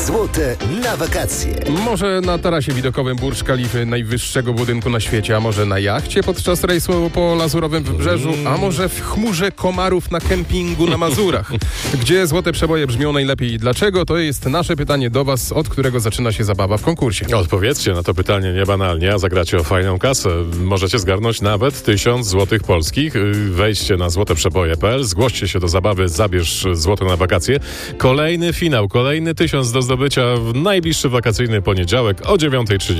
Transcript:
Złote na wakacje. Może na tarasie widokowym Burcz Kalify, najwyższego budynku na świecie, a może na jachcie podczas rejsu po lazurowym wybrzeżu, a może w chmurze komarów na kempingu na Mazurach. Gdzie złote przeboje brzmią najlepiej i dlaczego? To jest nasze pytanie do Was, od którego zaczyna się zabawa w konkursie. Odpowiedzcie na to pytanie niebanalnie, a zagracie o fajną kasę. Możecie zgarnąć nawet 1000 złotych polskich. Wejdźcie na złoteprzeboje.pl, zgłoście się do zabawy, zabierz złoto na wakacje. Kolejny finał, kolejny 1000 do zdobycia w najbliższy wakacyjny poniedziałek o 9:30.